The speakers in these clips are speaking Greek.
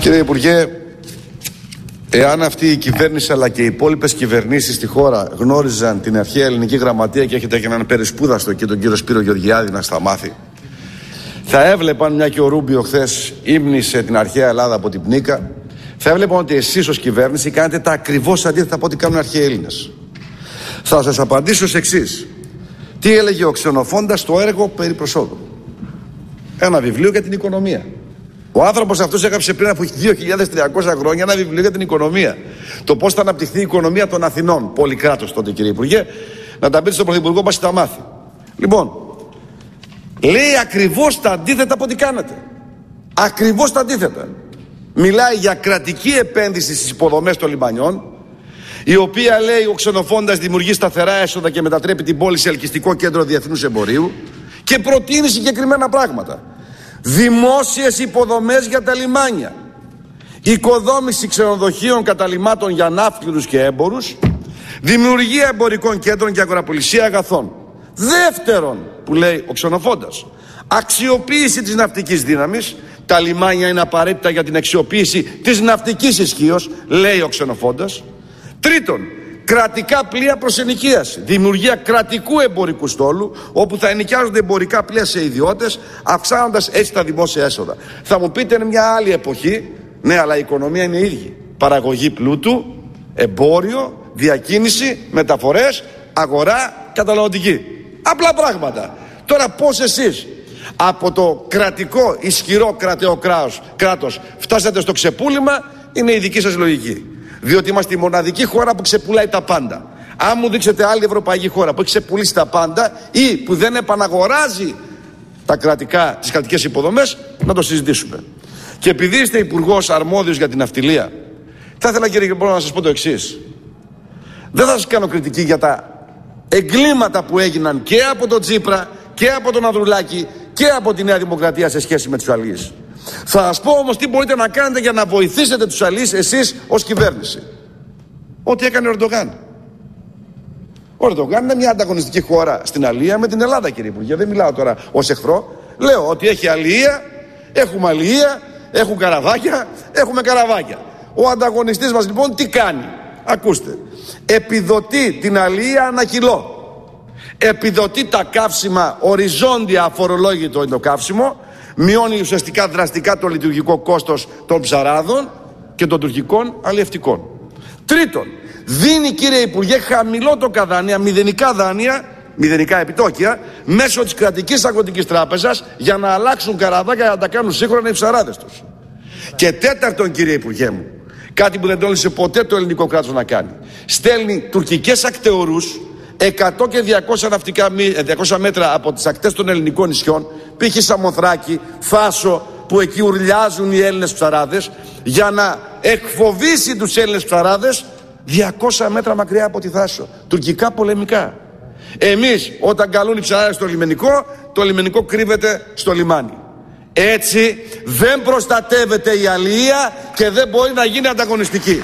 Κύριε Υπουργέ, εάν αυτή η κυβέρνηση αλλά και οι υπόλοιπες κυβερνήσεις στη χώρα γνώριζαν την αρχαία ελληνική γραμματεία και έχετε και έναν περισπούδαστο και τον κύριο Σπύρο Γεωργιάδη να στα μάθει, θα έβλεπαν, μια και ο Ρούμπιο χθες ύμνησε την αρχαία Ελλάδα από την Πνίκα, θα έβλεπαν ότι εσείς ως κυβέρνηση κάνετε τα ακριβώς αντίθετα από ό,τι κάνουν οι αρχαίοι Έλληνες. Θα σας απαντήσω ως εξής. Τι έλεγε ο Ξενοφόντας στο έργο περί προσόδου? Ένα βιβλίο για την οικονομία. Ο άνθρωπος αυτός έγραψε πριν από 2.300 χρόνια ένα βιβλίο για την οικονομία. Το πώς θα αναπτυχθεί η οικονομία των Αθηνών. Πολυκράτος τότε, κύριε Υπουργέ. Να τα πείτε στον Πρωθυπουργό, πας τα μάθει. Λοιπόν, λέει ακριβώς τα αντίθετα από ό,τι κάνετε. Ακριβώς τα αντίθετα. Μιλάει για κρατική επένδυση στις υποδομές των λιμανιών, η οποία, λέει ο Ξενοφόντας, δημιουργεί σταθερά έσοδα και μετατρέπει την πόλη σε ελκυστικό κέντρο διεθνούς εμπορίου, και προτείνει συγκεκριμένα πράγματα. Δημόσιες υποδομές για τα λιμάνια, οικοδόμηση ξενοδοχείων καταλυμάτων για ναύτλους και έμπορους, δημιουργία εμπορικών κέντρων και αγοραπολισία αγαθών. Δεύτερον, που λέει ο Ξενοφόντας, αξιοποίηση της ναυτικής δύναμης. Τα λιμάνια είναι απαραίτητα για την αξιοποίηση της ναυτικής ισχύως, λέει ο Ξενοφόντας. Τρίτον, κρατικά πλοία προς ενοικίαση. Δημιουργία κρατικού εμπορικού στόλου, όπου θα ενοικιάζονται εμπορικά πλοία σε ιδιώτες, αυξάνοντας έτσι τα δημόσια έσοδα. Θα μου πείτε, είναι μια άλλη εποχή. Ναι, αλλά η οικονομία είναι η ίδια. Παραγωγή πλούτου, εμπόριο, διακίνηση, μεταφορές, αγορά, καταναλωτική. Απλά πράγματα. Τώρα πώς εσείς από το κρατικό, ισχυρό κρατέο κράτος φτάσατε στο ξεπούλημα, είναι η δική σας λογική. Διότι είμαστε η μοναδική χώρα που ξεπουλάει τα πάντα. Αν μου δείξετε άλλη ευρωπαϊκή χώρα που έχει ξεπουλήσει τα πάντα ή που δεν επαναγοράζει τις κρατικές υποδομές, να το συζητήσουμε. Και επειδή είστε υπουργός αρμόδιος για την ναυτιλία, θα ήθελα, κύριε Υπουργέ, να σας πω το εξής. Δεν θα σας κάνω κριτική για τα εγκλήματα που έγιναν και από τον Τσίπρα και από τον Ανδρουλάκη και από τη Νέα Δημοκρατία σε σχέση με τους αλείς. Θα σας πω όμως τι μπορείτε να κάνετε για να βοηθήσετε τους αλείς εσείς ως κυβέρνηση. Ό,τι έκανε ο Ερντογάν. Ο Ερντογάν είναι μια ανταγωνιστική χώρα στην αλεία με την Ελλάδα, κύριε Υπουργέ. Δεν μιλάω τώρα ως εχθρό. Λέω ότι έχει αλεία, έχουμε αλεία, έχουν καραβάκια, έχουμε καραβάκια. Ο ανταγωνιστής μας λοιπόν τι κάνει? Ακούστε. Επιδοτεί την αλεία ανά κιλό. Επιδοτεί τα καύσιμα οριζόντια, αφορολόγητο είναι το καύσιμο. Μειώνει ουσιαστικά δραστικά το λειτουργικό κόστος των ψαράδων και των τουρκικών αλλιευτικών. Τρίτον, δίνει, κύριε Υπουργέ, χαμηλότοκα δάνεια, μηδενικά επιτόκια, μέσω της κρατικής αγροτικής τράπεζας, για να αλλάξουν καραβάκια, να τα κάνουν σύγχρονα οι ψαράδες τους. Και τέταρτον, κύριε Υπουργέ μου, κάτι που δεν τόλμησε ποτέ το ελληνικό κράτος να κάνει, στέλνει τουρκικές ακτεωρούς 100 και 200 μέτρα από τις ακτές των ελληνικών νησιών, π.χ. Σαμοθράκη, Φάσο, που εκεί ουρλιάζουν οι Έλληνες ψαράδες, για να εκφοβήσει τους Έλληνες ψαράδες 200 μέτρα μακριά από τη Θάσο. Τουρκικά πολεμικά. Εμείς όταν καλούν οι ψαράδες στο λιμενικό, το λιμενικό κρύβεται στο λιμάνι. Έτσι δεν προστατεύεται η αλληλεία και δεν μπορεί να γίνει ανταγωνιστική.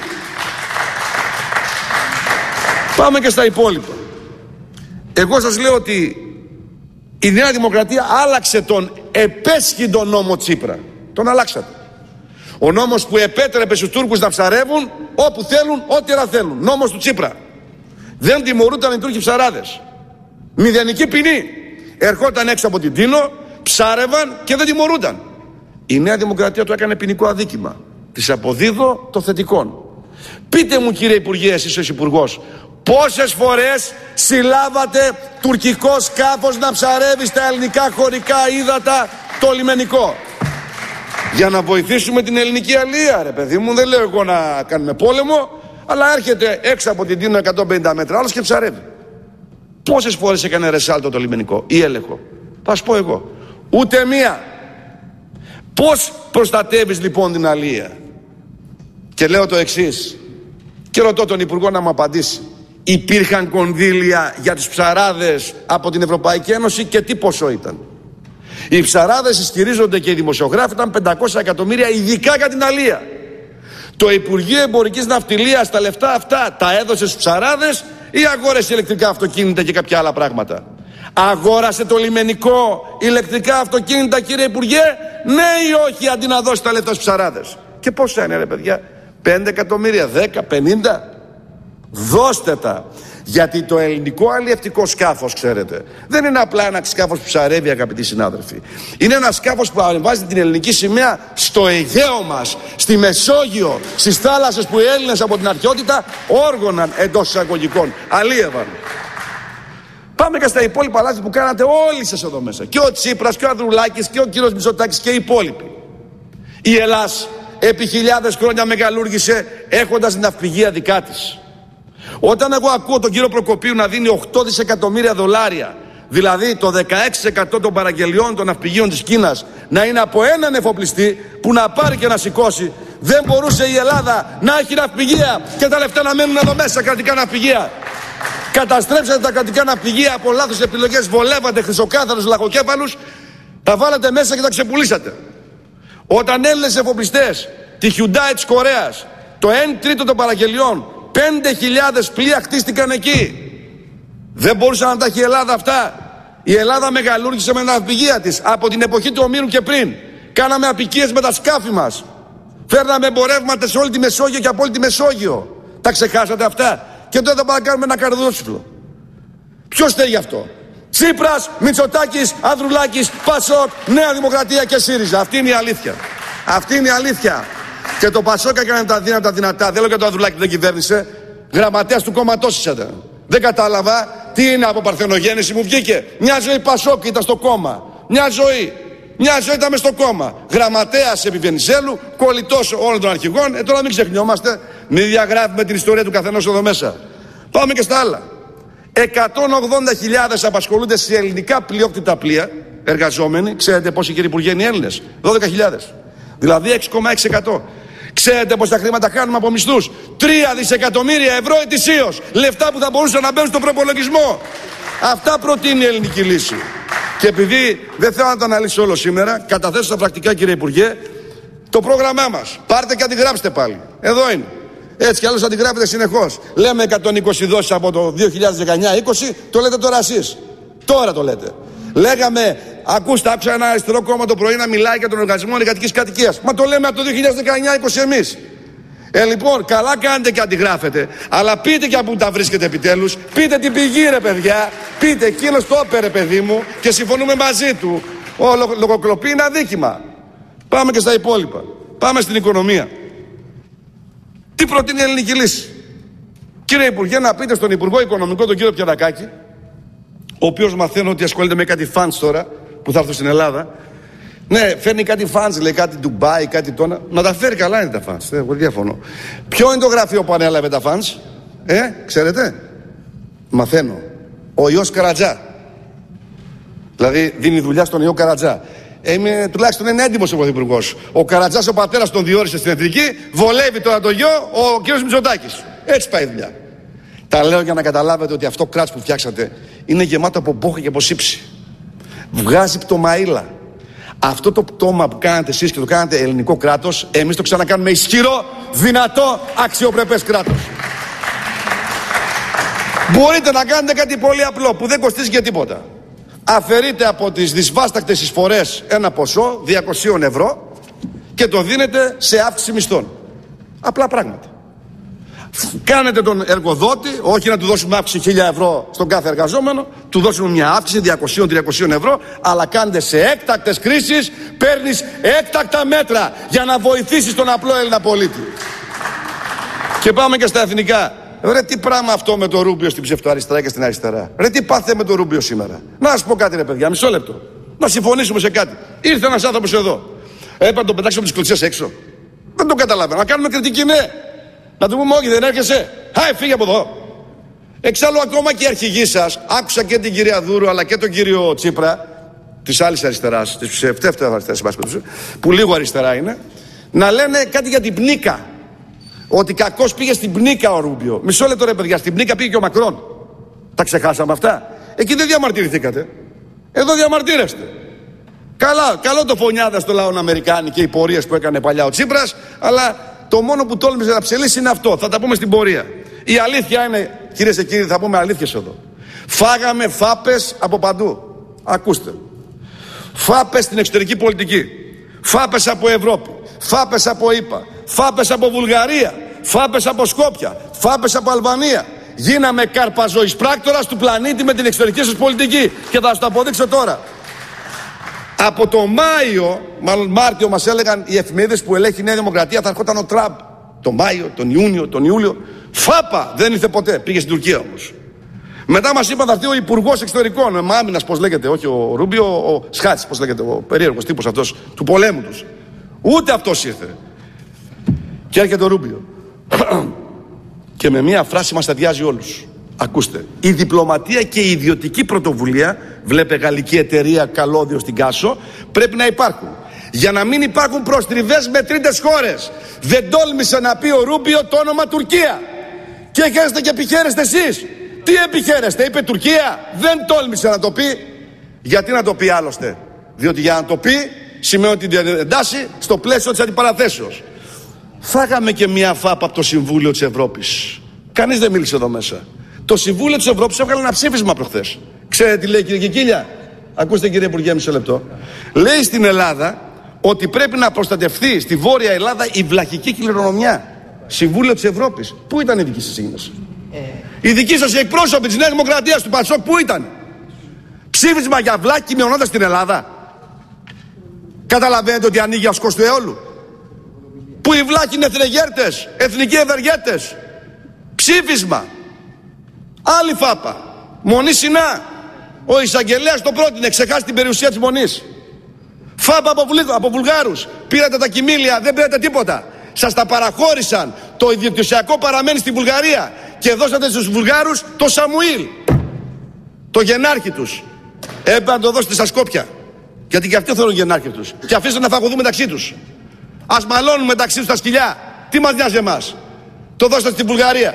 Πάμε και στα υπόλοιπα. Εγώ σας λέω ότι η Νέα Δημοκρατία άλλαξε τον επέσχυντο νόμο Τσίπρα. Τον αλλάξατε. Ο νόμος που επέτρεπε στους Τούρκους να ψαρεύουν όπου θέλουν, ό,τι ώρα θέλουν. Νόμος του Τσίπρα. Δεν τιμωρούνταν οι Τούρκοι ψαράδες. Μηδενική ποινή. Ερχόταν έξω από την Τίνο, ψάρευαν και δεν τιμωρούνταν. Η Νέα Δημοκρατία το έκανε ποινικό αδίκημα. Της αποδίδω το θετικόν. Πείτε μου, κύριε Υπουργέ, εσείς ως Υπουργός, πόσες φορές συλλάβατε τουρκικό σκάφος να ψαρεύει στα ελληνικά χωρικά ύδατα το λιμενικό? Για να βοηθήσουμε την ελληνική αλεία, ρε παιδί μου. Δεν λέω εγώ να κάνουμε πόλεμο, αλλά έρχεται έξω από την Τίνο 150 μέτρα άλλος και ψαρεύει. Πόσες φορές έκανε ρεσάλτο το λιμενικό ή έλεγχο? Θα σου πω εγώ. Ούτε μία. Πώς προστατεύεις λοιπόν την αλεία? Και λέω το εξής, και ρωτώ τον Υπουργό να μου απαντήσει. Υπήρχαν κονδύλια για τους ψαράδες από την Ευρωπαϊκή Ένωση και τι ποσό ήταν? Οι ψαράδες ισχυρίζονται και οι δημοσιογράφοι ήταν 500 εκατομμύρια ειδικά για την αλεία. Το Υπουργείο Εμπορικής Ναυτιλίας τα λεφτά αυτά τα έδωσε στους ψαράδες ή αγόρασε ηλεκτρικά αυτοκίνητα και κάποια άλλα πράγματα? Αγόρασε το λιμενικό ηλεκτρικά αυτοκίνητα, κύριε Υπουργέ, ναι ή όχι, αντί να δώσει τα λεφτά στους ψαράδες? Και πόσα είναι, ρε παιδιά? 5 εκατομμύρια, 10, 50? Δώστε τα. Γιατί το ελληνικό αλλιευτικό σκάφος, ξέρετε, δεν είναι απλά ένα σκάφος που ψαρεύει, αγαπητοί συνάδελφοι. Είναι ένα σκάφος που ανεβάζει την ελληνική σημαία στο Αιγαίο μας, στη Μεσόγειο, στις θάλασσες που οι Έλληνες από την αρχαιότητα όργωναν, εντός εισαγωγικών, αλίευαν. Πάμε και στα υπόλοιπα λάθη που κάνατε όλοι σας εδώ μέσα. Και ο Τσίπρας και ο Ανδρουλάκης και ο κύριος Μητσοτάκης και οι υπόλοιποι. Η Ελλάς επί χιλιάδες χρόνια μεγαλούργησε έχοντας την ναυπηγεία δικά της. Όταν εγώ ακούω τον κύριο Προκοπίου να δίνει 8 δισεκατομμύρια δολάρια, δηλαδή το 16% των παραγγελιών των ναυπηγείων της Κίνας, να είναι από έναν εφοπλιστή που να πάρει και να σηκώσει, δεν μπορούσε η Ελλάδα να έχει ναυπηγεία και τα λεφτά να μένουν εδώ μέσα, κρατικά ναυπηγεία. Καταστρέψατε τα κρατικά ναυπηγεία από λάθος επιλογές, βολεύατε χρυσοκάθαρους λαχοκέφαλους, τα βάλατε μέσα και τα ξεπουλήσατε. Όταν Έλληνες εφοπλιστές, τη Hyundai της Κορέας, το 1/3 των παραγγελιών, 5.000 πλοία χτίστηκαν εκεί. Δεν μπορούσε να τα έχει η Ελλάδα αυτά. Η Ελλάδα μεγαλούργησε με ναυπηγεία της από την εποχή του Ομήρου και πριν. Κάναμε απικίες με τα σκάφη μας. Φέρναμε εμπορεύματα σε όλη τη Μεσόγειο και από όλη τη Μεσόγειο. Τα ξεχάσατε αυτά? Και τώρα θα πάμε να κάνουμε ένα καρδόσυφλο. Ποιος θέλει γι' αυτό? Τσίπρας, Μητσοτάκης, Ανδρουλάκης, Πασόκ, Νέα Δημοκρατία και ΣΥΡΙΖΑ. Αυτή είναι η αλήθεια. Αυτή είναι η αλήθεια. Και το Πασόκ έκανε τα δύνατα δυνατά. Δεν λέω για το Ανδρουλάκη που δεν κυβέρνησε. Γραμματέας του κόμματός ήταν. Δεν κατάλαβα τι είναι από παρθενογέννηση, μου βγήκε. Μια ζωή Πασόκ ήταν στο κόμμα. Μια ζωή. Μια ζωή ήταν μες στο κόμμα. Γραμματέας επί Βενιζέλου, κολλητός όλων των αρχηγών. Τώρα μην ξεχνιόμαστε. Μην διαγράφουμε την ιστορία του καθενός εδώ μέσα. Πάμε και στα άλλα. 180.000 απασχολούνται σε ελληνικά πλειόκτητα πλοία, εργαζόμενοι. Ξέρετε πόσοι, κύριε Υπουργέ, είναι οι Έλληνες? 12.000. Δηλαδή 6,6%. Ξέρετε πόσα χρήματα κάνουμε από μισθούς? 3 δισεκατομμύρια ευρώ ετησίως. Λεφτά που θα μπορούσαν να μπαίνουν στον προπολογισμό. Αυτά προτείνει η ελληνική λύση. Και επειδή δεν θέλω να το αναλύσω όλο σήμερα, καταθέσω στα πρακτικά, κύριε Υπουργέ, το πρόγραμμά μας. Πάρτε και αντιγράψτε πάλι. Εδώ είναι. Έτσι κι άλλως αντιγράφετε συνεχώς. Λέμε 120 δόσεις από το 2019-20, το λέτε τώρα εσείς. Τώρα το λέτε. Λέγαμε, ακούστε, άκουσα ένα αριστερό κόμμα το πρωί να μιλάει για τον οργανισμό εργατικής κατοικίας. Μα το λέμε από το 2019-20 εμείς. Λοιπόν, καλά κάνετε και αντιγράφετε. Αλλά πείτε και από πού τα βρίσκετε επιτέλους. Πείτε την πηγή, ρε παιδιά. Πείτε, εκείνος το έπαιρε, παιδί μου, και συμφωνούμε μαζί του. Λογοκλοπή είναι αδίκημα. Πάμε και στα υπόλοιπα. Πάμε στην οικονομία. Τι προτείνει η ελληνική λύση? Κύριε Υπουργέ, να πείτε στον Υπουργό Οικονομικό, τον κύριο Πιερακάκη, ο οποίος μαθαίνω ότι ασχολείται με κάτι funds τώρα που θα έρθουν στην Ελλάδα. Ναι, φέρνει κάτι funds, λέει κάτι Ντουμπάι, κάτι τόνα. Να τα φέρει, καλά είναι τα funds. Εγώ διαφωνώ. Ποιο είναι το γραφείο που ανέλαβε τα funds? Ξέρετε? Μαθαίνω. Ο Ιώς Καρατζά. Δηλαδή δίνει δουλειά στον Ιώ Καρατζά. Τουλάχιστον είναι έντιμος ο πρωθυπουργός. Ο Καρατζάς, ο πατέρας, τον διόρισε στην εθνική. Βολεύει τώρα το γιο ο κύριος Μητσοτάκης. Έτσι πάει η δουλειά. Τα λέω για να καταλάβετε ότι αυτό κράτος που φτιάξατε είναι γεμάτο από μπόχα και από σύψη. Βγάζει πτωμαΐλα. Αυτό το πτώμα που κάνατε εσείς και το κάνατε ελληνικό κράτος, εμείς το ξανακάνουμε ισχυρό, δυνατό, αξιοπρεπές κράτος. Μπορείτε να κάνετε κάτι πολύ απλό που δεν κοστίζει και τίποτα. Αφαιρείτε από τις δυσβάστακτες εισφορές ένα ποσό 200 ευρώ και το δίνετε σε αύξηση μισθών. Απλά πράγματα. Κάνετε τον εργοδότη, όχι να του δώσουμε αύξηση 1.000 ευρώ στον κάθε εργαζόμενο, του δώσουμε μια αύξηση 200-300 ευρώ, αλλά κάνετε σε έκτακτες κρίσεις, παίρνεις έκτακτα μέτρα για να βοηθήσεις τον απλό Έλληνα πολίτη. Και πάμε και στα εθνικά. Ρε τι πράγμα αυτό με το Ρούμπιο στην ψευτοαριστερά και στην αριστερά. Ρε τι πάθε με το Ρούμπιο σήμερα. Να σας πω κάτι, ρε παιδιά, μισό λεπτό. Να συμφωνήσουμε σε κάτι. Ήρθε ένας άνθρωπος εδώ. Έπρεπε να τον πετάξουμε τις κλωτσιές έξω. Δεν το καταλαβαίνω. Να κάνουμε κριτική, ναι. Να του πούμε όχι, δεν έρχεσαι. Χάι, φύγε από εδώ. Εξάλλου ακόμα και οι αρχηγοί σας, άκουσα και την κυρία Δούρου αλλά και τον κύριο Τσίπρα, της άλλης αριστεράς, της ψευτεύτερης αριστεράς, που λίγο αριστερά είναι, να λένε κάτι για την Πνίκα. Ότι κακώς πήγε στην Πνίκα ο Ρούμπιο. Μισό λεπτό, ρε παιδιά, στην Πνίκα πήγε και ο Μακρόν. Τα ξεχάσαμε αυτά. Εκεί δεν διαμαρτυρηθήκατε. Εδώ διαμαρτύρεστε. Καλά, καλό το φωνιάδα στο λαό Αμερικάνοι και οι πορείες που έκανε παλιά ο Τσίπρας, αλλά το μόνο που τόλμησε να ψελίσει είναι αυτό. Θα τα πούμε στην πορεία. Η αλήθεια είναι, κυρίες και κύριοι, θα πούμε αλήθειες εδώ. Φάγαμε φάπες από παντού. Ακούστε. Φάπες στην εξωτερική πολιτική. Φάπες από Ευρώπη, φάπες από ΗΠΑ, φάπες από Βουλγαρία, φάπες από Σκόπια, φάπες από Αλβανία. Γίναμε καρπαζοής πράκτορας του πλανήτη με την εξωτερική σας πολιτική. Και θα σας το αποδείξω τώρα. Από το Μάιο, μάλλον Μάρτιο, μας έλεγαν οι εφημερίδες που ελέγχει η Νέα Δημοκρατία θα ερχόταν ο Τραμπ. Το Μάιο, τον Ιούνιο, τον Ιούλιο. Φάπα! Δεν ήρθε ποτέ. Πήγε στην Τουρκία όμως. Μετά μας είπαν θα έρθει ο Υπουργός Εξωτερικών. Άμυνας, πώς λέγεται, όχι ο Ρούμπιο, ο Σχάτης, πώς λέγεται, ο περίεργος τύπος αυτός του πολέμου τους. Ούτε αυτός ήρθε. Και έρχεται ο Ρούμπιο. Και με μία φράση μας αδειάζει όλους. Ακούστε. Η διπλωματία και η ιδιωτική πρωτοβουλία, βλέπε γαλλική εταιρεία καλώδιο στην Κάσο, πρέπει να υπάρχουν. Για να μην υπάρχουν προστριβές με τρίτες χώρες. Δεν τόλμησε να πει ο Ρούμπιο το όνομα Τουρκία. Και χαίρεστε και επιχαίρεστε εσείς. Τι επιχαίρεστε, είπε Τουρκία. Δεν τόλμησε να το πει. Γιατί να το πει άλλωστε? Διότι για να το πει σημαίνει ότι την εντάσσει στο πλαίσιο της αντιπαραθέσεως. Φάγαμε και μια φάπα από το Συμβούλιο της Ευρώπης. Κανείς δεν μίλησε εδώ μέσα. Το Συμβούλιο της Ευρώπης έβγαλε ένα ψήφισμα προχθές. Ξέρετε τι λέει, κύριε Κικίλια? Ακούστε, κύριε Υπουργέ, μισό λεπτό. Λέει στην Ελλάδα ότι πρέπει να προστατευτεί στη Βόρεια Ελλάδα η βλαχική κληρονομιά. Συμβούλιο της Ευρώπης. Πού ήταν η δική σας σύγνωση? Οι δικοί σας εκπρόσωποι της Νέας Δημοκρατίας, του Πασόκ, πού ήταν? Ψήφισμα για βλάχικη μειονότητα στην Ελλάδα. Καταλαβαίνετε ότι ανοίγει ασκός του αιώλου? Που οι βλάχοι είναι εθνεγέρτες, εθνικοί ευεργέτες. Ψήφισμα. Άλλη φάπα. Μονή Σινά. Ο εισαγγελέας το πρότεινε, ξεχάσει την περιουσία της Μονής. Φάπα από Βουλγάρους. Πήρατε τα κοιμήλια, δεν πήρατε τίποτα. Σας τα παραχώρησαν. Το ιδιοκτησιακό παραμένει στη Βουλγαρία. Και δώσατε στους Βουλγάρους το Σαμουήλ, το γενάρχη τους. Έπρεπε να το δώσετε στα Σκόπια. Γιατί και αυτοί θέλουν γενάρχη τους. Και αφήστε να φαγωθούν μεταξύ τους. Ας μαλώνουν μεταξύ τους τα σκυλιά. Τι μας νοιάζει εμάς? Το δώσατε στη Βουλγαρία.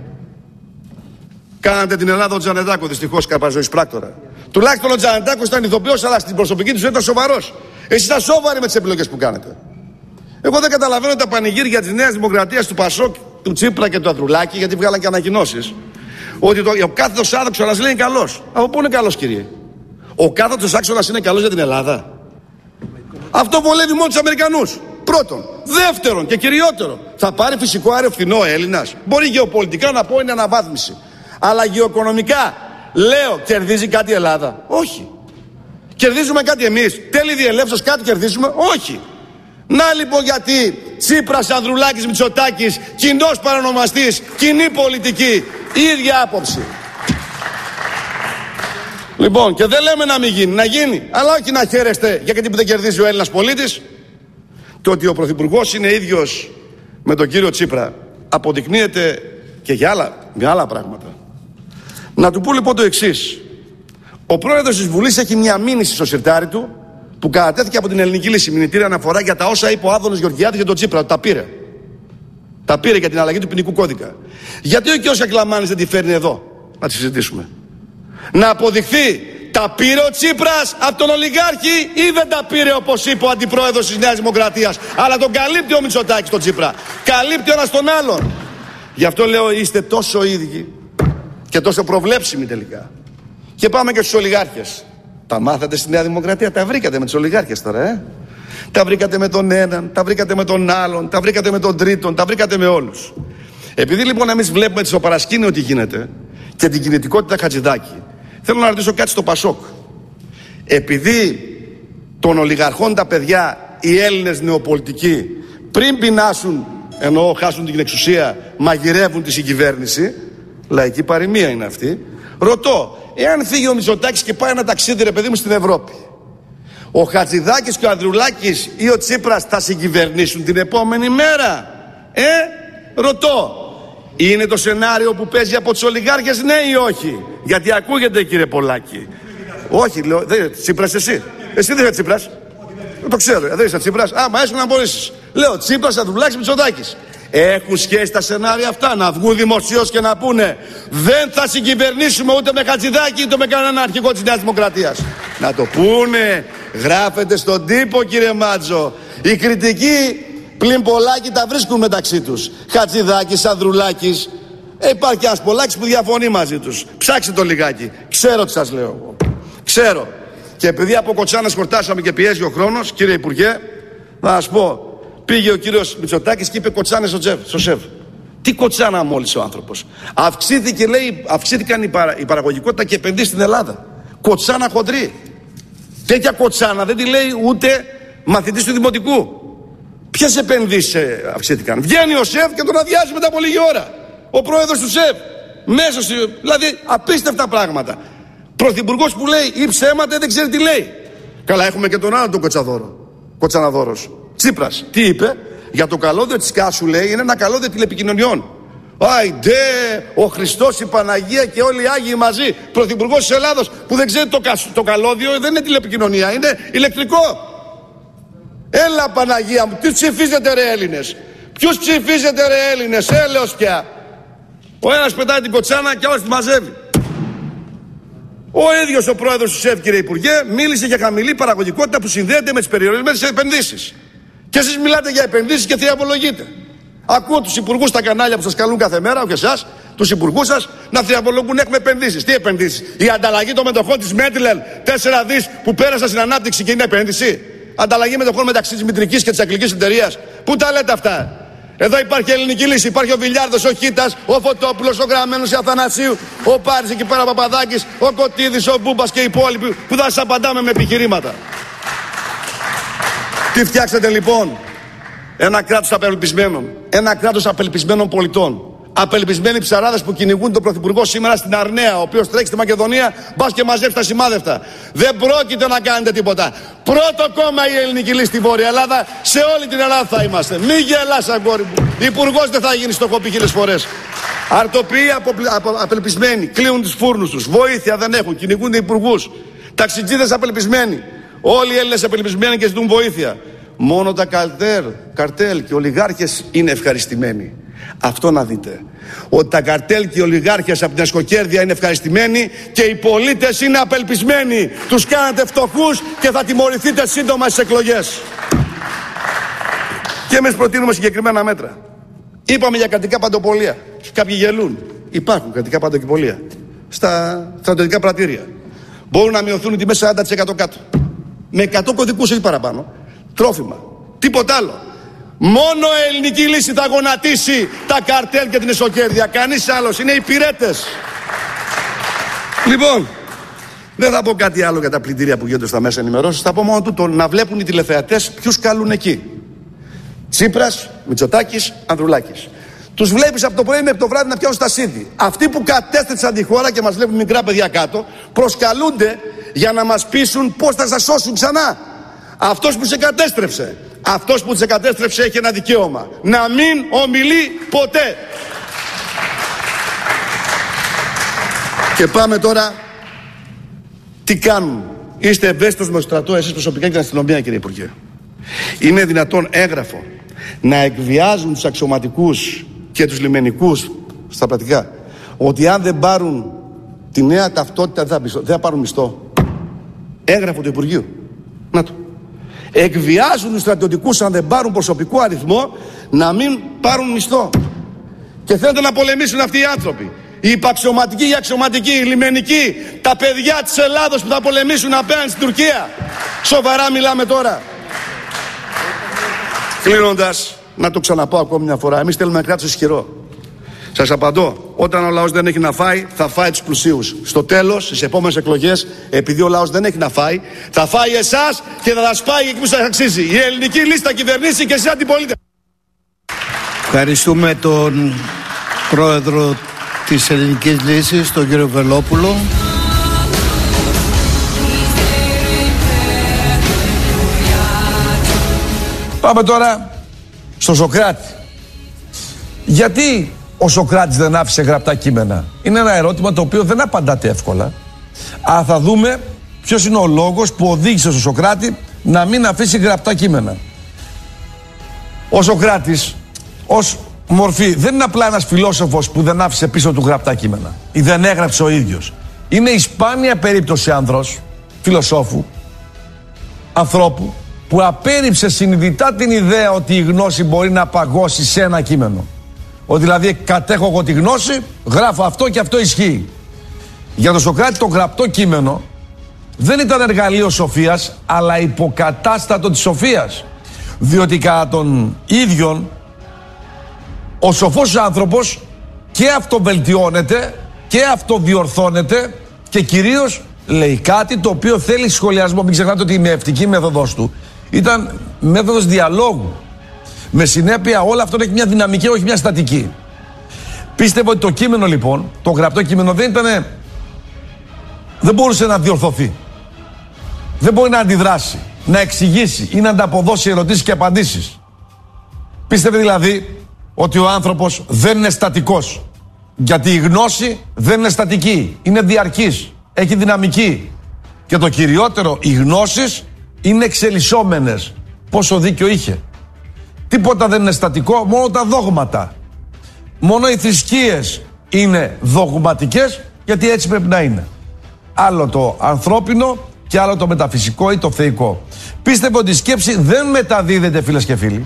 Κάνατε την Ελλάδα ο Τζανετάκο, δυστυχώς, καρπαζοής πράκτορα. Τουλάχιστον ο Τζανετάκος ήταν ηθοποιός, αλλά στην προσωπική του ήταν σοβαρός. Εσείς ήταν σοβαροί με τις επιλογές που κάνετε. Εγώ δεν καταλαβαίνω τα πανηγύρια της Νέας Δημοκρατίας, του Πασόκ, του Τσίπρα και του Ανδρουλάκη, γιατί βγάλαν και ανακοινώσεις. Ότι ο κάθετος άδοξονας λέει είναι καλός. Από πού είναι καλός, κύριε? Ο κάθετος άξονας είναι καλός για την Ελλάδα? Αυτό βολεύει μόνο τους Αμερικανούς. Πρώτον. Δεύτερον και κυριότερο, θα πάρει φυσικό αέριο φθηνό ο Έλληνας? Μπορεί γεωπολιτικά να πω είναι αναβάθμιση. Αλλά γεωοικονομικά, λέω, κερδίζει κάτι η Ελλάδα? Όχι. Κερδίζουμε κάτι εμείς? Τέλη διελεύσεως κάτι κερδίζουμε? Όχι. Να λοιπόν γιατί Τσίπρας, Ανδρουλάκης, Μητσοτάκης, κοινός παρονομαστής, κοινή πολιτική, ίδια άποψη. Λοιπόν, και δεν λέμε να μην γίνει, να γίνει, αλλά όχι να χαίρεστε για κάτι που δεν κερδίζει ο Έλληνας πολίτης. Το ότι ο Πρωθυπουργός είναι ίδιος με τον κύριο Τσίπρα αποδεικνύεται και για άλλα πράγματα. Να του πω λοιπόν το εξής. Ο πρόεδρος της Βουλής έχει μια μήνυση στο σιρτάρι του που κατατέθηκε από την Ελληνική Λύση. Μηνυτήρια αναφορά για τα όσα είπε ο Άδωνης Γεωργιάδης για τον Τσίπρα. Τα πήρε. Τα πήρε για την αλλαγή του ποινικού κώδικα. Γιατί ο κ. Σακλαμάνης δεν τη φέρνει εδώ να τη συζητήσουμε? Να αποδειχθεί τα πήρε ο Τσίπρας από τον ολιγάρχη ή δεν τα πήρε, όπως είπε ο αντιπρόεδρος της Νέας Δημοκρατίας? Αλλά τον καλύπτει ο Μητσοτάκης τον Τσίπρα. Καλύπτει ο ένας τον άλλον. Γι' αυτό λέω είστε τόσο ίδιοι και τόσο προβλέψιμοι τελικά. Και πάμε και στους ολιγάρχες. Τα μάθατε στη Νέα Δημοκρατία, τα βρήκατε με τους ολιγάρχες τώρα, Τα βρήκατε με τον έναν, τα βρήκατε με τον άλλον, τα βρήκατε με τον τρίτον, τα βρήκατε με όλους. Επειδή λοιπόν εμείς βλέπουμε στο παρασκήνιο τι γίνεται και την κινητικότητα Χατζηδάκη, θέλω να ρωτήσω κάτι στο Πασόκ. Επειδή των ολιγαρχών τα παιδιά, οι Έλληνες νεοπολιτικοί, πριν πεινάσουν, εννοώ χάσουν την εξουσία, μαγειρεύουν τη συγκυβέρνηση, λαϊκή παροιμία είναι αυτή, ρωτώ, εάν φύγει ο Μητσοτάκης και πάει ένα ταξίδι, ρε παιδί μου, στην Ευρώπη, ο Χατζηδάκης και ο Ανδρουλάκης ή ο Τσίπρας θα συγκυβερνήσουν την επόμενη μέρα? Ρωτώ. Είναι το σενάριο που παίζει από τους ολιγάρχες, ναι ή όχι? Γιατί ακούγεται, κύριε Πολάκη. Όχι, λέω, Τσίπρας εσύ. Εσύ δεν είσαι Τσίπρας. Το ξέρω, δεν είσαι Τσίπρας. Άμα έσαι να μπορείς. Λέω Τσίπρας, Ανδρουλάκης, Μητσοτάκης. Έχουν σχέση τα σενάρια αυτά να βγουν δημοσίως και να πούνε δεν θα συγκυβερνήσουμε ούτε με Χατζηδάκη ούτε με κανέναν αρχηγό της Νέας Δημοκρατίας? Να το πούνε. Γράφεται στον τύπο, κύριε Μάτζο. Οι κριτικοί πλην Πολάκη τα βρίσκουν μεταξύ τους. Χατζηδάκης, Ανδρουλάκης. Υπάρχει ένας Πολάκης που διαφωνεί μαζί τους. Ψάξτε το λιγάκι. Ξέρω τι σας λέω. Ξέρω. Και επειδή από κοτσάνες χορτάσαμε και πιέζει ο χρόνος, κύριε Υπουργέ, Να σας πω, πήγε ο κύριος Μητσοτάκης και είπε κοτσάνες στο ΣΕΒ. Τι κοτσάνα μόλις ο άνθρωπος. Αυξήθηκε, λέει, αυξήθηκαν η παραγωγικότητα και επενδύσεις στην Ελλάδα. Κοτσάνα χοντρή. Τέτοια κοτσάνα δεν τη λέει ούτε μαθητής του δημοτικού. Ποιες επενδύσεις αυξήθηκαν? Βγαίνει ο ΣΕΒ και τον αδειάζει μετά από λίγη ώρα. Ο πρόεδρος του ΣΕΒ. Δηλαδή απίστευτα πράγματα. Πρωθυπουργός που λέει ή ψέματα δεν ξέρει τι λέει. Καλά, έχουμε και τον άλλο τον Κοτσαναδόρος. Τσίπρας. Τι είπε? Για το καλώδιο της Κάσου, λέει, είναι ένα καλώδιο τηλεπικοινωνιών. Άιντε, ο Χριστός, η Παναγία και όλοι οι Άγιοι μαζί. Πρωθυπουργός της Ελλάδος που δεν ξέρει το καλώδιο δεν είναι τηλεπικοινωνία, είναι ηλεκτρικό. Έλα Παναγία μου, τι ψηφίζετε ρε Έλληνες? Ποιους ψηφίζετε ρε Έλληνες? Έλεος πια. Ο ένας πετάει την κοτσάνα και ο άλλος τη μαζεύει. Ο ίδιος ο πρόεδρος του ΣΕΒ, κύριε Υπουργέ, μίλησε για χαμηλή παραγωγικότητα που συνδέεται με τις περιορισμένες επενδύσεις. Και εσείς μιλάτε για επενδύσεις και θριαμβολογείτε. Ακούω τους υπουργούς στα κανάλια που σας καλούν κάθε μέρα, όχι εσάς, τους υπουργούς σας, να θριαμβολογούν. Έχουμε επενδύσεις. Τι επενδύσεις? Η ανταλλαγή των μετοχών της Μέτλερ, 4 δις που πέρασαν στην ανάπτυξη και είναι επένδυση. Ανταλλαγή μετοχών μεταξύ της μητρικής και της αγγλικής εταιρείας. Πού τα λέτε αυτά? Εδώ υπάρχει ελληνική λύση. Υπάρχει ο Βιλιάρδος, ο Χίτας, ο Φωτόπουλος, ο Γραμμένος, η Αθανασίου, ο Πάρης εκεί πέρα, ο Παπαδάκης, ο Κωτίδης, ο Μπούμπας και οι υπόλοιποι που θα σας απαντάμε με επιχειρήματα. Τι φτιάξατε λοιπόν? Ένα κράτος απελπισμένων. Ένα κράτος απελπισμένων πολιτών. Απελπισμένοι ψαράδες που κυνηγούν τον Πρωθυπουργό σήμερα στην Αρναία, ο οποίος τρέχει στη Μακεδονία, μπας και μαζεύει τα σημάδευτα. Δεν πρόκειται να κάνετε τίποτα. Πρώτο κόμμα η ελληνική λύση στη Βόρεια Ελλάδα, σε όλη την Ελλάδα θα είμαστε. Μη γελάς, αγόρι μου. Υπουργός δεν θα γίνει, στο έχω πει χίλιες φορές. Αρτοποιοί απελπισμένοι, κλείουν τους φούρνους τους. Βοήθεια δεν έχουν, κυνηγούν υπουργούς. Ταξιτζίδες απελπισμένοι. Όλοι οι Έλληνες απελπισμένοι και ζητούν βοήθεια. Μόνο τα καρτέλ και οι ολιγάρχες είναι ευχαριστημένοι. Αυτό να δείτε. Ότι τα καρτέλ και οι ολιγάρχες από την ασκοκέρδεια είναι ευχαριστημένοι και οι πολίτες είναι απελπισμένοι. Τους κάνατε φτωχούς και θα τιμωρηθείτε σύντομα στις εκλογές. Και εμείς προτείνουμε συγκεκριμένα μέτρα. Είπαμε για κρατικά παντοπολία. Κάποιοι γελούν. Υπάρχουν κρατικά παντοπολία στα στρατιωτικά πρατήρια. Μπορούν να μειωθούν οι τιμές 40% κάτω. Με 100 κωδικούς, όχι παραπάνω. Τρόφιμα. Τίποτα άλλο. Μόνο η ελληνική λύση θα γονατίσει τα καρτέλ και την εσωκέρδεια. Κανείς άλλος. Είναι οι πυρέτες. Λοιπόν, δεν θα πω κάτι άλλο για τα πλυντήρια που γίνονται στα μέσα ενημερώσεις. Θα πω μόνο τούτο, να βλέπουν οι τηλεθεατές ποιους καλούν εκεί. Τσίπρας, Μητσοτάκης, Ανδρουλάκης. Τους βλέπεις από το πρωί μέχρι το βράδυ να πιάνουν στα σίδη. Αυτοί που κατέστρεψαν τη χώρα και μας βλέπουν μικρά παιδιά κάτω, προσκαλούνται για να μας πείσουν πώς θα σας σώσουν ξανά. Αυτός που σε κατέστρεψε, αυτός που σε κατέστρεψε έχει ένα δικαίωμα. Να μην ομιλεί ποτέ. Και πάμε τώρα. Τι κάνουν? Είστε ευαίσθητος με το στρατό, εσείς προσωπικά και την αστυνομία, κύριε Υπουργέ? Είναι δυνατόν έγγραφο να εκβιάζουν τους αξιωματικούς και τους λιμενικούς στα πρατικά ότι αν δεν πάρουν τη νέα ταυτότητα δεν θα πάρουν μισθό? Έγγραφο του Υπουργείου. Να το. Εκβιάζουν τους στρατιωτικούς αν δεν πάρουν προσωπικό αριθμό να μην πάρουν μισθό. Και θέλετε να πολεμήσουν αυτοί οι άνθρωποι. Οι υπαξιωματικοί, οι αξιωματικοί, οι λιμενικοί, τα παιδιά της Ελλάδος που θα πολεμήσουν απέναντι στην Τουρκία. Σοβαρά μιλάμε τώρα? Κλείνοντας, να το ξαναπώ ακόμη μια φορά. Εμείς θέλουμε ένα κράτος ισχυρό. Σας απαντώ. Όταν ο λαός δεν έχει να φάει, θα φάει τους πλουσίους. Στο τέλος, στις επόμενες εκλογές, επειδή ο λαός δεν έχει να φάει, θα φάει εσάς και θα σας πάει εκεί που σας αξίζει. Η ελληνική λύση θα κυβερνήσει και εσείς αντιπολίτες. Ευχαριστούμε τον πρόεδρο της Ελληνικής Λύσης, τον κύριο Βελόπουλο. Πάμε τώρα στο Σωκράτη. Γιατί ο Σωκράτης δεν άφησε γραπτά κείμενα? Είναι ένα ερώτημα το οποίο δεν απαντάται εύκολα. Αλλά θα δούμε ποιος είναι ο λόγος που οδήγησε στον Σωκράτη να μην αφήσει γραπτά κείμενα. Ο Σωκράτης ως μορφή δεν είναι απλά ένας φιλόσοφος που δεν άφησε πίσω του γραπτά κείμενα ή δεν έγραψε ο ίδιος. Είναι η σπάνια περίπτωση άνδρος, φιλοσόφου, ανθρώπου που απέρριψε συνειδητά την ιδέα ότι η γνώση μπορεί να παγώσει σε ένα κείμενο. Ότι δηλαδή κατέχω εγώ τη γνώση, γράφω αυτό και αυτό ισχύει. Για τον Σωκράτη το γραπτό κείμενο δεν ήταν εργαλείο σοφίας, αλλά υποκατάστατο της σοφίας. Διότι κατά τον ίδιον ο σοφός άνθρωπος και αυτοβελτιώνεται και αυτοδιορθώνεται και κυρίως λέει κάτι το οποίο θέλει σχολιασμό. Μην ξεχνάτε ότι η μευτική μέθοδος του ήταν μέθοδος διαλόγου. Με συνέπεια όλο αυτό έχει μια δυναμική, όχι μια στατική. Πίστευω ότι το κείμενο λοιπόν, το γραπτό κείμενο δεν μπορούσε να διορθωθεί. Δεν μπορεί να αντιδράσει, να εξηγήσει ή να ανταποδώσει ερωτήσεις και απαντήσεις. Πίστευε δηλαδή ότι ο άνθρωπος δεν είναι στατικός. Γιατί η γνώση δεν είναι στατική, είναι διαρκής, έχει δυναμική. Και το κυριότερο, οι γνώσεις είναι εξελισσόμενες. Πόσο δίκιο είχε. Τίποτα δεν είναι στατικό, μόνο τα δόγματα. Μόνο οι θρησκείες είναι δογματικές, γιατί έτσι πρέπει να είναι. Άλλο το ανθρώπινο και άλλο το μεταφυσικό ή το θεϊκό. Πίστευε ότι η σκέψη δεν μεταδίδεται, φίλες και φίλοι,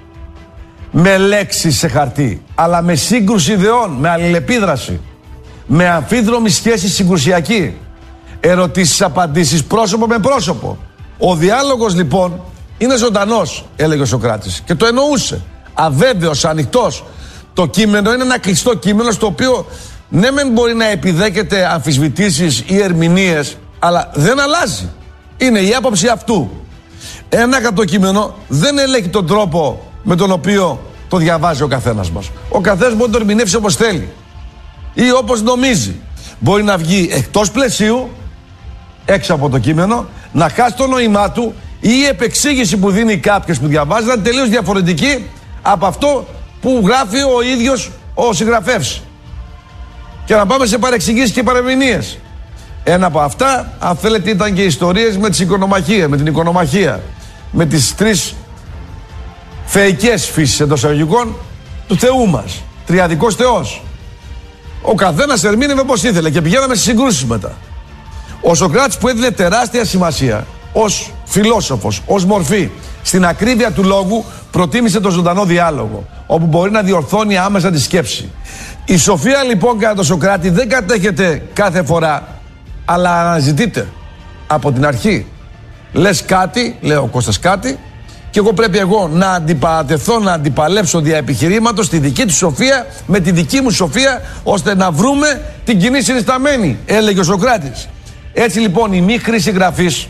με λέξεις σε χαρτί, αλλά με σύγκρουση ιδεών, με αλληλεπίδραση, με αμφίδρομη σχέση συγκρουσιακή, ερωτήσεις, απαντήσεις, πρόσωπο με πρόσωπο. Ο διάλογος λοιπόν είναι ζωντανός, έλεγε ο Σωκράτης, και το εννοούσε. Αβέβαιος, ανοιχτός. Το κείμενο είναι ένα κλειστό κείμενο στο οποίο ναι μεν μπορεί να επιδέχεται αμφισβητήσεις ή ερμηνείες, αλλά δεν αλλάζει. Είναι η άποψη αυτού. Ένα γραπτό κείμενο δεν ελέγχει τον τρόπο με τον οποίο το διαβάζει ο καθένας μας. Ο καθένας μπορεί να το ερμηνεύσει όπως θέλει ή όπως νομίζει. Μπορεί να βγει εκτός πλαισίου, έξω από το κείμενο, να χάσει το νόημά του, ή η επεξήγηση που δίνει κάποιος που διαβάζει να είναι τελείως διαφορετική από αυτό που γράφει ο ίδιος ο συγγραφέας. Και να πάμε σε παρεξηγήσεις και παρεμηνίες. Ένα από αυτά, αν θέλετε, ήταν και ιστορίες με την οικονομαχία, με τις τρεις θεϊκές φύσεις εντός εισαγωγικών του Θεού μας. Τριαδικός Θεός. Ο καθένας ερμήνευε όπως ήθελε και πηγαίναμε στις συγκρούσεις μετά. Ο Σωκράτης, που έδινε τεράστια σημασία ως φιλόσοφος, ως μορφή, στην ακρίβεια του λόγου, προτίμησε το ζωντανό διάλογο, όπου μπορεί να διορθώνει άμεσα τη σκέψη. Η σοφία λοιπόν κατά τον Σωκράτη δεν κατέχεται κάθε φορά, αλλά αναζητείται από την αρχή. Λες κάτι, λέει ο Κώστας κάτι, και εγώ πρέπει να αντιπαρατεθώ, να αντιπαλέψω δια επιχειρήματος τη δική του σοφία με τη δική μου σοφία, ώστε να βρούμε την κοινή συνισταμένη, έλεγε ο Σωκράτης. Έτσι λοιπόν η μη χρήση γραφής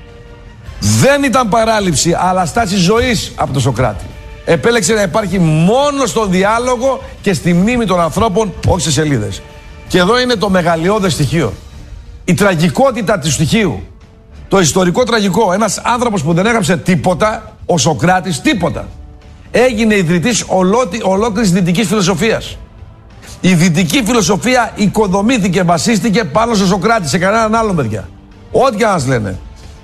δεν ήταν παράληψη, αλλά στάση ζωής από τον Σωκράτη. Επέλεξε να υπάρχει μόνο στον διάλογο και στη μνήμη των ανθρώπων, όχι σε σελίδες. Και εδώ είναι το μεγαλειώδες στοιχείο. Η τραγικότητα του στοιχείου. Το ιστορικό τραγικό. Ένας άνθρωπος που δεν έγραψε τίποτα, ο Σωκράτης, τίποτα. Έγινε ιδρυτής ολόκληρης δυτικής φιλοσοφίας. Η δυτική φιλοσοφία οικοδομήθηκε, βασίστηκε πάνω στο Σωκράτη, σε κανέναν άλλο, παιδιά. Ό,τι και να μας λένε.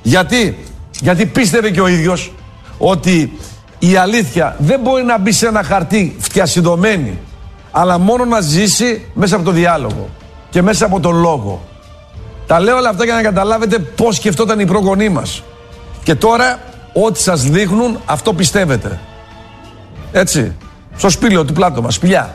Γιατί πίστευε και ο ίδιος ότι η αλήθεια δεν μπορεί να μπει σε ένα χαρτί φτιασιδωμένη, αλλά μόνο να ζήσει μέσα από το διάλογο και μέσα από τον λόγο. Τα λέω όλα αυτά για να καταλάβετε πώς σκεφτόταν οι προγονείς μας. Και τώρα ό,τι σας δείχνουν, αυτό πιστεύετε. Έτσι. Στο σπήλαιο του Πλάτωνα, σπηλιά.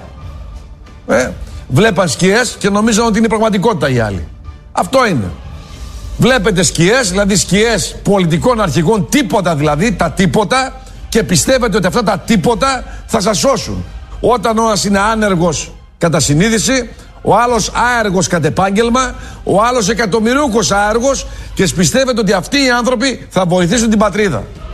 Βλέπαν σκιές και νομίζαν ότι είναι πραγματικότητα οι άλλοι. Αυτό είναι. Βλέπετε σκιές, δηλαδή σκιές πολιτικών αρχηγών, τίποτα δηλαδή, τα τίποτα, και πιστεύετε ότι αυτά τα τίποτα θα σας σώσουν. Όταν ο ένας είναι άνεργος κατά συνείδηση, ο άλλος άεργος κατ' επάγγελμα, ο άλλος εκατομμυρίουχος άεργος, και πιστεύετε ότι αυτοί οι άνθρωποι θα βοηθήσουν την πατρίδα.